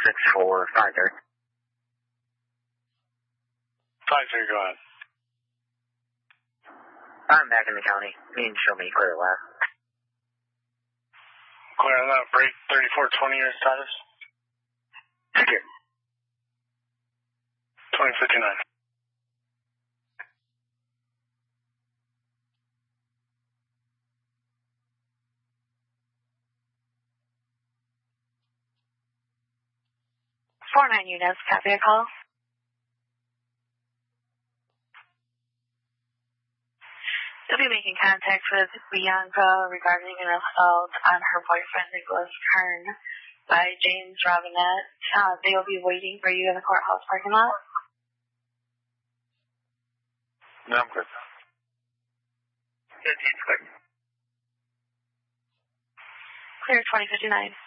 6-4-5-3. 5-3, go ahead. I'm back in the county. You can show me clear left. Clear on that. Break 3420, your status? Secure. 2059. Units, copy a call. You'll be making contact with Bianca regarding an assault on her boyfriend, Nicholas Kern, by James Robinette. They will be waiting for you in the courthouse parking lot. No, I'm good. 15 square. Clear 2059.